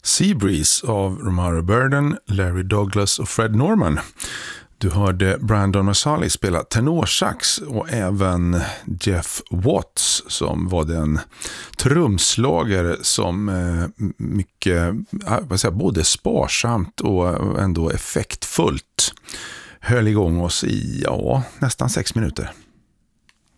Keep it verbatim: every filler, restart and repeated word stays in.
Seabreeze av Romare Burden, Larry Douglas och Fred Norman. Du hörde Brandon Marsali spela tenorsax och även Jeff Watts som var den trumslagare som mycket, vad säger, både sparsamt och ändå effektfullt höll igång oss i ja, nästan sex minuter.